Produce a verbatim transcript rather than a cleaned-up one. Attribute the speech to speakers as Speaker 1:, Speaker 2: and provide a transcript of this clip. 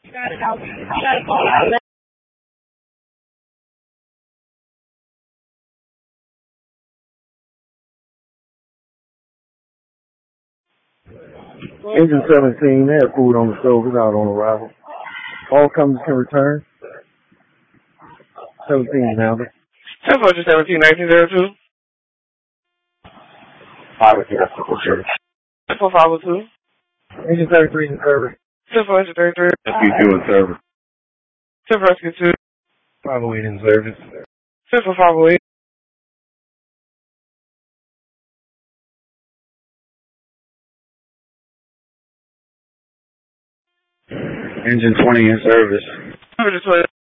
Speaker 1: Engine seventeen, they have food on the stove, it's out on arrival. All companies can return. seventeen now.
Speaker 2: ten four seventeen nineteen oh two.
Speaker 1: five oh two.
Speaker 2: ten four five oh two.
Speaker 1: Engine thirty-three in service.
Speaker 2: ten four thirty-three.
Speaker 1: Rescue two in service.
Speaker 2: ten four rescue two.
Speaker 1: five oh eight in service.
Speaker 2: ten four five oh eight.
Speaker 1: Engine twenty in service.
Speaker 2: Number twenty.